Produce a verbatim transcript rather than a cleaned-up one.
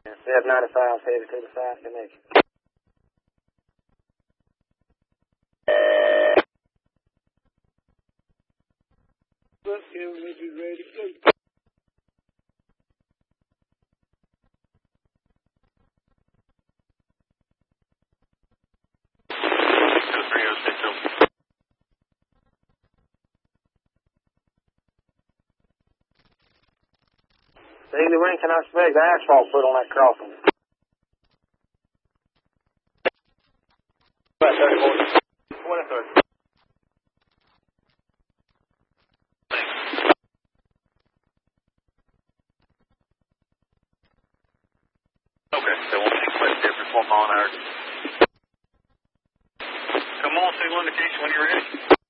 seven ninety-five headed to the south connection. Let's give him if he's ready to go. three oh six oh. Daily, when can I expect the asphalt put on that crossing? thirty-four. twenty-third. Okay, so we'll take place difference one mile an hour. Come on, single indication when you're ready.